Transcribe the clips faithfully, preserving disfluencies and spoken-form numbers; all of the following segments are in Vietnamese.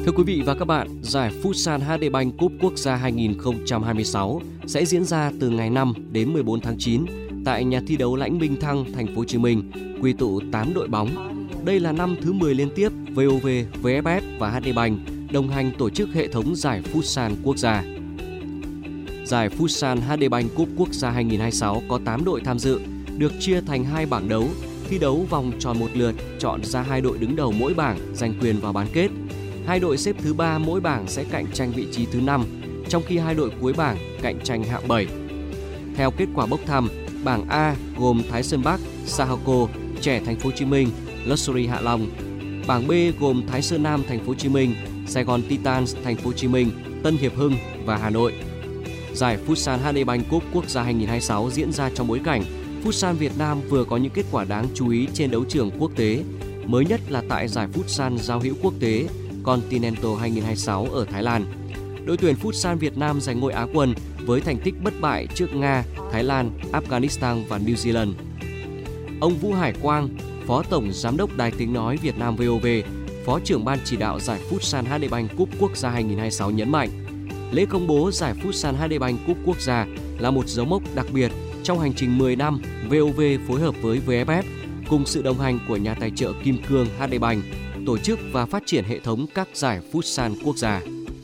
Thưa quý vị và các bạn, giải Futsal hát đê Bank Cup Quốc gia hai không hai sáu sẽ diễn ra từ ngày năm đến mười bốn tháng chín tại nhà thi đấu Lãnh Minh Thăng, thành phố Hồ Chí Minh, quy tụ tám đội bóng. Đây là năm thứ mười liên tiếp vê o vê, vê ép ép và hát đê Bank đồng hành tổ chức hệ thống giải Futsal quốc gia. Giải Futsal hát đê Bank Cup Quốc gia hai không hai sáu có tám đội tham dự, được chia thành hai bảng đấu, thi đấu vòng tròn một lượt, chọn ra hai đội đứng đầu mỗi bảng giành quyền vào bán kết. Hai đội xếp thứ ba mỗi bảng sẽ cạnh tranh vị trí thứ năm, trong khi hai đội cuối bảng cạnh tranh hạng bảy. Theo kết quả bốc thăm, bảng A gồm Thái Sơn Bắc, Sahako, Trẻ thành phố Hồ Chí Minh, Luxury Hạ Long. Bảng B gồm Thái Sơn Nam thành phố Hồ Chí Minh, Sài Gòn Titans thành phố Hồ Chí Minh, Tân Hiệp Hưng và Hà Nội. Giải Futsal hát đê Bank Cup Quốc gia hai không hai sáu diễn ra trong bối cảnh Futsal Việt Nam vừa có những kết quả đáng chú ý trên đấu trường quốc tế. Mới nhất là tại giải Futsal giao hữu quốc tế Continental hai không hai sáu ở Thái Lan. Đội tuyển Futsal Việt Nam giành ngôi Á quân với thành tích bất bại trước Nga, Thái Lan, Afghanistan và New Zealand. Ông Vũ Hải Quang, Phó Tổng Giám đốc Đài Tiếng Nói Việt Nam vê o vê, Phó trưởng Ban chỉ đạo giải Futsal hát đê Bank Cup Quốc gia hai không hai sáu nhấn mạnh, lễ công bố giải Futsal hát đê Bank Cup Quốc gia là một dấu mốc đặc biệt trong hành trình mười năm vê o vê phối hợp với vê ép ép cùng sự đồng hành của nhà tài trợ Kim Cương hát đê Bank tổ chức và phát triển hệ thống các giải Futsal quốc gia.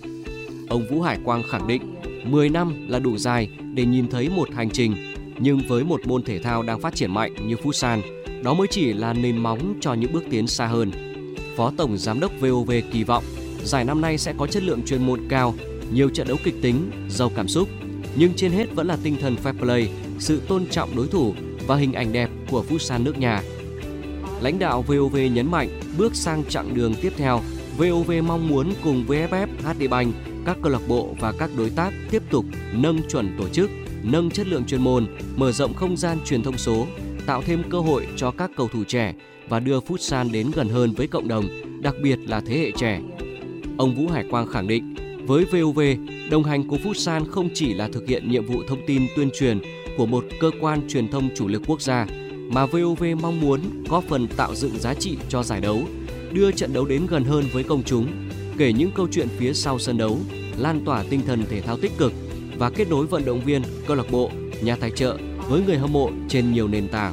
Ông Vũ Hải Quang khẳng định mười năm là đủ dài để nhìn thấy một hành trình, nhưng với một môn thể thao đang phát triển mạnh như Futsal, đó mới chỉ là nền móng cho những bước tiến xa hơn. Phó Tổng Giám đốc vê o vê kỳ vọng giải năm nay sẽ có chất lượng chuyên môn cao, nhiều trận đấu kịch tính, giàu cảm xúc, nhưng trên hết vẫn là tinh thần fair play, sự tôn trọng đối thủ và hình ảnh đẹp của Futsal nước nhà. Lãnh đạo vê o vê nhấn mạnh, bước sang chặng đường tiếp theo, vê o vê mong muốn cùng vê ép ép, hát đê Bank, các câu lạc bộ và các đối tác tiếp tục nâng chuẩn tổ chức, nâng chất lượng chuyên môn, mở rộng không gian truyền thông số, tạo thêm cơ hội cho các cầu thủ trẻ và đưa Futsal đến gần hơn với cộng đồng, đặc biệt là thế hệ trẻ. Ông Vũ Hải Quang khẳng định, với vê o vê, đồng hành của Futsal không chỉ là thực hiện nhiệm vụ thông tin tuyên truyền của một cơ quan truyền thông chủ lực quốc gia, mà vê o vê mong muốn góp phần tạo dựng giá trị cho giải đấu, đưa trận đấu đến gần hơn với công chúng, kể những câu chuyện phía sau sân đấu, lan tỏa tinh thần thể thao tích cực và kết nối vận động viên, câu lạc bộ, nhà tài trợ với người hâm mộ trên nhiều nền tảng.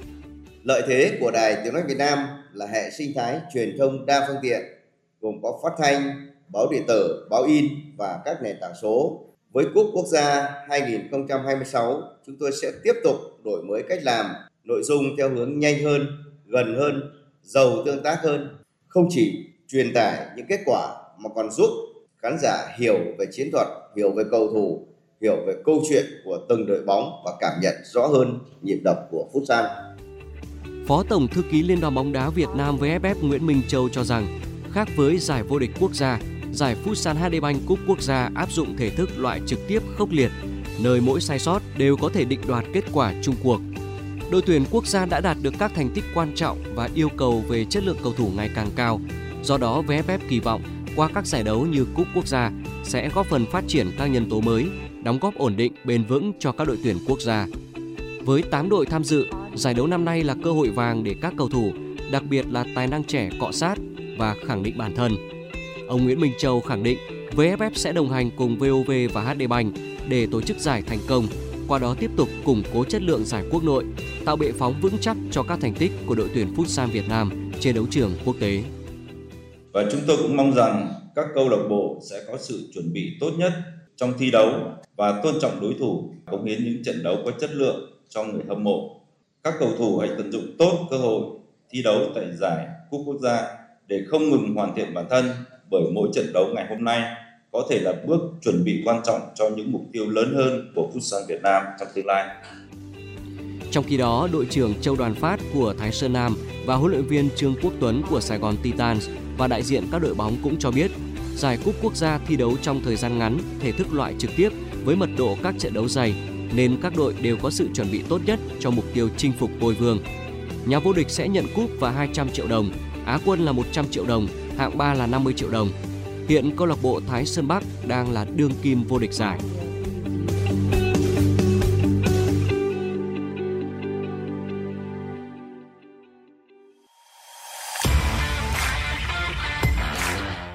Lợi thế của Đài Tiếng Nói Việt Nam là hệ sinh thái truyền thông đa phương tiện, gồm có phát thanh, báo điện tử, báo in và các nền tảng số. Với Cúp Quốc gia hai không hai sáu, chúng tôi sẽ tiếp tục đổi mới cách làm, nội dung theo hướng nhanh hơn, gần hơn, giàu tương tác hơn, không chỉ truyền tải những kết quả mà còn giúp khán giả hiểu về chiến thuật, hiểu về cầu thủ, hiểu về câu chuyện của từng đội bóng và cảm nhận rõ hơn nhịp đập của Futsal. Phó Tổng Thư ký Liên đoàn bóng đá Việt Nam vê ép ép Nguyễn Minh Châu cho rằng, khác với giải vô địch quốc gia, giải Futsal hát đê Bank Cup Quốc gia áp dụng thể thức loại trực tiếp khốc liệt, nơi mỗi sai sót đều có thể định đoạt kết quả chung cuộc. Đội tuyển quốc gia đã đạt được các thành tích quan trọng và yêu cầu về chất lượng cầu thủ ngày càng cao. Do đó, vê ép ép kỳ vọng qua các giải đấu như Cúp Quốc gia sẽ góp phần phát triển các nhân tố mới, đóng góp ổn định, bền vững cho các đội tuyển quốc gia. Với tám đội tham dự, giải đấu năm nay là cơ hội vàng để các cầu thủ, đặc biệt là tài năng trẻ cọ sát và khẳng định bản thân. Ông Nguyễn Minh Châu khẳng định vê ép ép sẽ đồng hành cùng vê o vê và hát đê Bank để tổ chức giải thành công, qua đó tiếp tục củng cố chất lượng giải quốc nội, tạo bệ phóng vững chắc cho các thành tích của đội tuyển Futsal Việt Nam trên đấu trường quốc tế. Và chúng tôi cũng mong rằng các câu lạc bộ sẽ có sự chuẩn bị tốt nhất trong thi đấu và tôn trọng đối thủ, cống hiến những trận đấu có chất lượng cho người hâm mộ. Các cầu thủ hãy tận dụng tốt cơ hội thi đấu tại giải Cúp Quốc gia để không ngừng hoàn thiện bản thân, bởi mỗi trận đấu ngày hôm nay có thể là bước chuẩn bị quan trọng cho những mục tiêu lớn hơn của Futsal Việt Nam trong tương lai. Trong khi đó, đội trưởng Châu Đoàn Phát của Thái Sơn Nam và huấn luyện viên Trương Quốc Tuấn của Sài Gòn Titans và đại diện các đội bóng cũng cho biết, giải Cúp Quốc gia thi đấu trong thời gian ngắn, thể thức loại trực tiếp với mật độ các trận đấu dày, nên các đội đều có sự chuẩn bị tốt nhất cho mục tiêu chinh phục ngôi vương. Nhà vô địch sẽ nhận cúp và hai trăm triệu đồng, Á quân là một trăm triệu đồng, hạng ba là năm mươi triệu đồng. Hiện câu lạc bộ Thái Sơn Bắc đang là đương kim vô địch giải.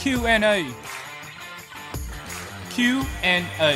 Q and A. Q and A.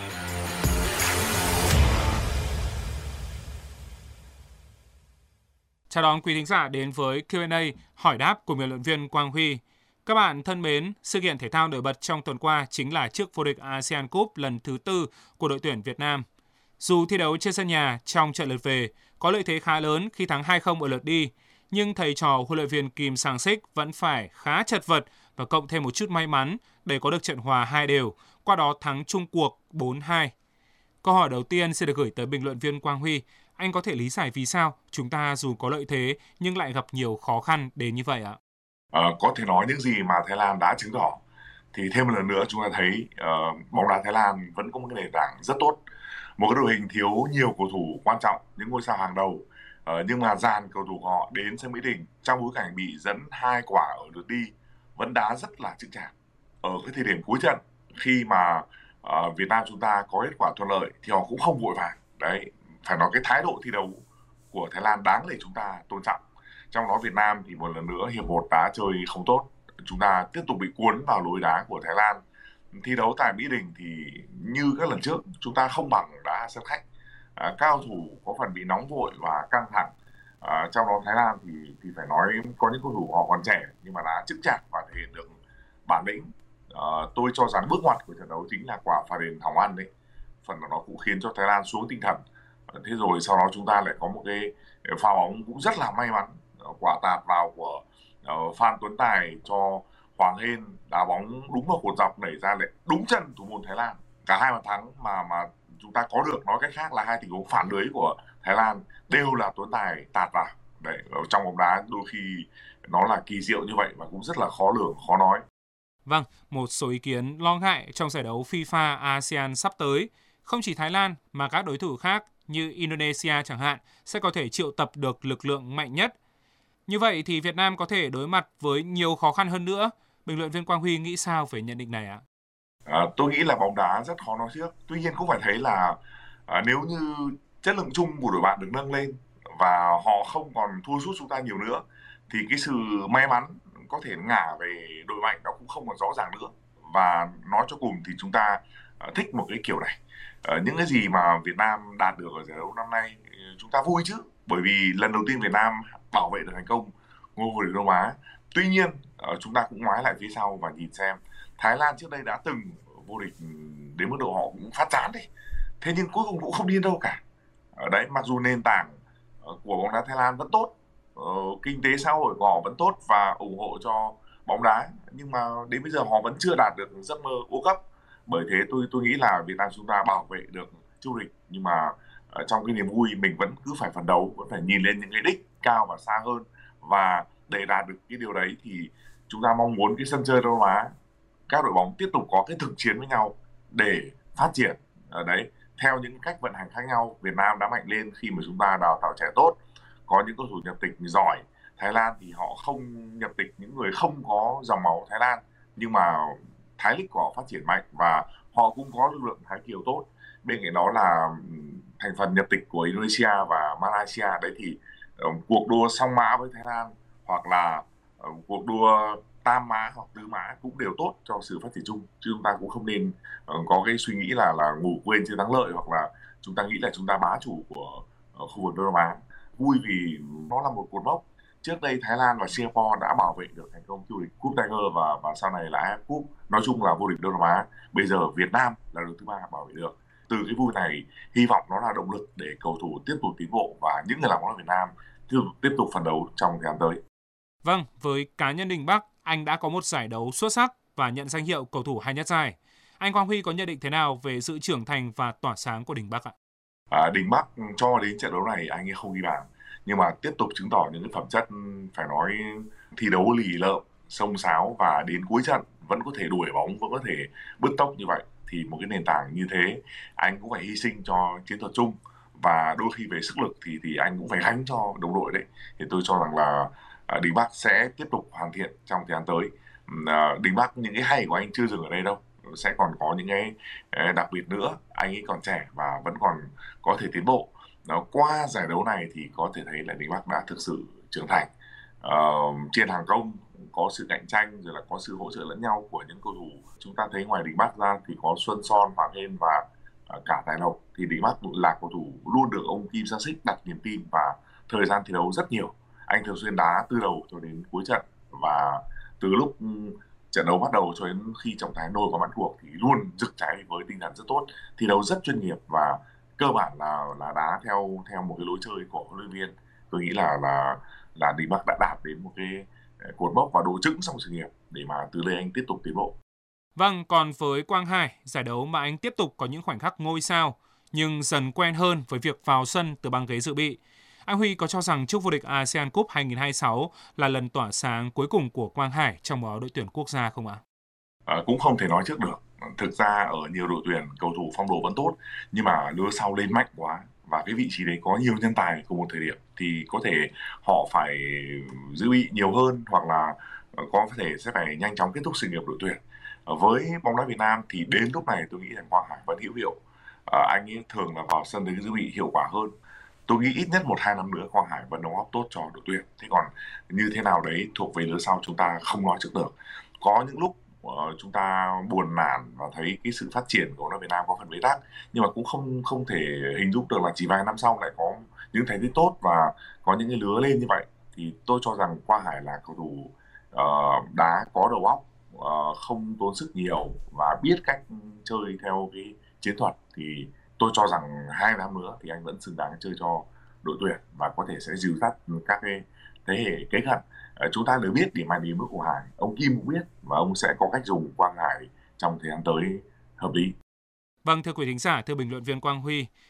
Chào đón quý thính giả đến với Q and A hỏi đáp của biên luận viên Quang Huy. Các bạn thân mến, sự kiện thể thao nổi bật trong tuần qua chính là chức vô địch ASEAN Cup lần thứ tư của đội tuyển Việt Nam. Dù thi đấu trên sân nhà trong trận lượt về có lợi thế khá lớn khi thắng hai không ở lượt đi, nhưng thầy trò huấn luyện viên Kim Sang-sik vẫn phải khá chật vật và cộng thêm một chút may mắn để có được trận hòa hai đều, qua đó thắng chung cuộc bốn hai. Câu hỏi đầu tiên sẽ được gửi tới bình luận viên Quang Huy. Anh có thể lý giải vì sao chúng ta dù có lợi thế nhưng lại gặp nhiều khó khăn đến như vậy ạ? À, có thể nói những gì mà Thái Lan đã chứng tỏ thì thêm một lần nữa chúng ta thấy uh, bóng đá Thái Lan vẫn có một cái nền tảng rất tốt, một cái đội hình thiếu nhiều cầu thủ quan trọng, những ngôi sao hàng đầu, uh, nhưng mà dàn cầu thủ của họ đến sân Mỹ Đình trong bối cảnh bị dẫn hai quả ở lượt đi vẫn đá rất là chững chạc. Ở cái thời điểm cuối trận khi mà uh, Việt Nam chúng ta có kết quả thuận lợi thì họ cũng không vội vàng. Đấy, phải nói cái thái độ thi đấu của Thái Lan đáng để chúng ta tôn trọng. Trong đó Việt Nam thì một lần nữa hiệp một đá chơi không tốt, chúng ta tiếp tục bị cuốn vào lối đá của Thái Lan. Thi đấu tại Mỹ Đình thì như các lần trước chúng ta không bằng đá sân khách, à, cao thủ có phần bị nóng vội và căng thẳng. À, trong đó Thái Lan thì thì phải nói có những cầu thủ họ còn trẻ nhưng mà đá chững chạc và thể hiện được bản lĩnh. À, tôi cho rằng bước ngoặt của trận đấu chính là quả phạt đền Hỏng Ăn đấy, phần nào nó cũng khiến cho Thái Lan xuống tinh thần. Thế rồi sau đó chúng ta lại có một cái pha bóng cũng rất là may mắn, quả tạt vào của uh, Phan Tuấn Tài cho Hoàng Hên đá bóng đúng vào cột dọc đẩy ra lại đúng chân thủ môn Thái Lan. Cả hai bàn thắng mà mà chúng ta có được, nói cách khác là hai tình huống phản lưới của Thái Lan đều là Tuấn Tài tạt vào. Đấy, ở trong bóng đá đôi khi nó là kỳ diệu như vậy và cũng rất là khó lường, khó nói. Vâng, một số ý kiến lo ngại trong giải đấu FIFA ASEAN sắp tới, không chỉ Thái Lan mà các đối thủ khác như Indonesia chẳng hạn sẽ có thể triệu tập được lực lượng mạnh nhất. Như vậy thì Việt Nam có thể đối mặt với nhiều khó khăn hơn nữa. Bình luận viên Quang Huy nghĩ sao về nhận định này ạ? À, tôi nghĩ là bóng đá rất khó nói trước. Tuy nhiên cũng phải thấy là à, nếu như chất lượng chung của đội bạn được nâng lên và họ không còn thua sút chúng ta nhiều nữa thì cái sự may mắn có thể ngả về đội mạnh nó cũng không còn rõ ràng nữa. Và nói cho cùng thì chúng ta à, thích một cái kiểu này. À, những cái gì mà Việt Nam đạt được ở giải đấu năm nay chúng ta vui chứ, bởi vì lần đầu tiên Việt Nam bảo vệ được thành công ngôi vô địch Đông Á. Tuy nhiên chúng ta cũng ngoái lại phía sau và nhìn xem Thái Lan trước đây đã từng vô địch đến mức độ họ cũng phát chán đấy, thế nhưng cuối cùng cũng không đi đâu cả. Ở đấy, mặc dù nền tảng của bóng đá Thái Lan vẫn tốt, kinh tế xã hội của họ vẫn tốt và ủng hộ cho bóng đá, nhưng mà đến bây giờ họ vẫn chưa đạt được giấc mơ World Cup. Bởi thế tôi tôi nghĩ là Việt Nam chúng ta bảo vệ được chức vô địch, nhưng mà trong cái niềm vui mình vẫn cứ phải phấn đấu, vẫn phải nhìn lên những cái đích cao và xa hơn. Và để đạt được cái điều đấy thì chúng ta mong muốn cái sân chơi Đông Nam Á, các đội bóng tiếp tục có cái thực chiến với nhau để phát triển. Ở đấy, theo những cách vận hành khác nhau, Việt Nam đã mạnh lên khi mà chúng ta đào tạo trẻ tốt, có những cầu thủ nhập tịch giỏi. Thái Lan thì họ không nhập tịch những người không có dòng máu Thái Lan, nhưng mà Thái League của họ phát triển mạnh và họ cũng có lực lượng Thái Kiều tốt. Bên cạnh đó là thành phần nhập tịch của Indonesia và Malaysia. Đấy thì uh, cuộc đua song mã với Thái Lan hoặc là uh, cuộc đua tam mã hoặc tứ mã cũng đều tốt cho sự phát triển chung, chứ chúng ta cũng không nên uh, có cái suy nghĩ là là ngủ quên chưa thắng lợi, hoặc là chúng ta nghĩ là chúng ta bá chủ của uh, khu vực Đông Nam Á. Vui vì nó là một cột mốc. Trước đây Thái Lan và Singapore đã bảo vệ được thành công vô địch Cúp Tiger và và sau này là a ép ép Cup, nói chung là vô địch Đông Nam Á. Bây giờ Việt Nam là đội thứ ba bảo vệ được. Từ cái vui này, hy vọng nó là động lực để cầu thủ tiếp tục tiến bộ và những người làm bóng đá Việt Nam tiếp tục, tiếp tục phấn đấu trong thời gian tới. Vâng, với cá nhân Đình Bắc, anh đã có một giải đấu xuất sắc và nhận danh hiệu cầu thủ hay nhất giải. Anh Quang Huy có nhận định thế nào về sự trưởng thành và tỏa sáng của Đình Bắc ạ? À, Đình Bắc cho đến trận đấu này anh ấy không ghi bàn, nhưng mà tiếp tục chứng tỏ những cái phẩm chất phải nói thi đấu lì lợm, xông xáo và đến cuối trận vẫn có thể đuổi bóng, vẫn có thể bứt tốc như vậy. Thì một cái nền tảng như thế anh cũng phải hy sinh cho chiến thuật chung, và đôi khi về sức lực thì thì anh cũng phải gánh cho đồng đội đấy. Thì tôi cho rằng là uh, Đình Bắc sẽ tiếp tục hoàn thiện trong thời gian tới. Uh, Đình Bắc những cái hay của anh chưa dừng ở đây đâu, sẽ còn có những cái uh, đặc biệt nữa. Anh ấy còn trẻ và vẫn còn có thể tiến bộ. Uh, qua giải đấu này thì có thể thấy là Đình Bắc đã thực sự trưởng thành. Uh, trên hàng công có sự cạnh tranh rồi là có sự hỗ trợ lẫn nhau của những cầu thủ. Chúng ta thấy ngoài Đình Bắc ra thì có Xuân Son, Hoàng Hên và cả Tài Lộc, thì Đình Bắc là cầu thủ luôn được ông Kim Sang Sích đặt niềm tin và thời gian thi đấu rất nhiều. Anh thường xuyên đá từ đầu cho đến cuối trận, và từ lúc trận đấu bắt đầu cho đến khi trọng tài nổi vào mãn cuộc thì luôn rực cháy với tinh thần rất tốt, thi đấu rất chuyên nghiệp và cơ bản là là đá theo theo một cái lối chơi của huấn luyện viên. Tôi nghĩ là là là Đình Bắc đã đạt đến một cái cột mốc và độ chững trong sự nghiệp để mà từ đây anh tiếp tục tiến bộ. Vâng, còn với Quang Hải, giải đấu mà anh tiếp tục có những khoảnh khắc ngôi sao nhưng dần quen hơn với việc vào sân từ băng ghế dự bị. Anh Huy có cho rằng chức vô địch a sê an Cup hai không hai sáu là lần tỏa sáng cuối cùng của Quang Hải trong áo đội tuyển quốc gia không ạ? À, cũng không thể nói trước được. Thực ra ở nhiều đội tuyển cầu thủ phong độ vẫn tốt, nhưng mà lứa sau lên mạnh quá và cái vị trí đấy có nhiều nhân tài cùng một thời điểm thì có thể họ phải dự bị nhiều hơn, hoặc là có thể sẽ phải nhanh chóng kết thúc sự nghiệp đội tuyển. Với bóng đá Việt Nam thì đến lúc này tôi nghĩ rằng Quang Hải vẫn hữu hiệu. À, anh ấy thường là vào sân để dự bị hiệu quả hơn. Tôi nghĩ ít nhất một hai năm nữa Quang Hải vẫn đóng góp tốt cho đội tuyển. Thế còn như thế nào đấy thuộc về lứa sau chúng ta không nói trước được. Có những lúc uh, chúng ta buồn nản và thấy cái sự phát triển của đội Việt Nam có phần bế tắc, nhưng mà cũng không không thể hình dung được là chỉ vài năm sau lại có những thành tích tốt và có những cái lứa lên như vậy. Thì tôi cho rằng Quang Hải là cầu thủ uh, đá có đầu óc, uh, không tốn sức nhiều và biết cách chơi theo cái chiến thuật, thì tôi cho rằng hai năm nữa thì anh vẫn xứng đáng chơi cho đội tuyển và có thể sẽ dìu dắt các cái thế hệ kế cận. À, chúng ta đều biết điểm mạnh điểm yếu của Hải, ông Kim cũng biết và ông sẽ có cách dùng Quang Hải trong thời gian tới hợp lý. Vâng, thưa quý thính giả, thưa bình luận viên Quang Huy,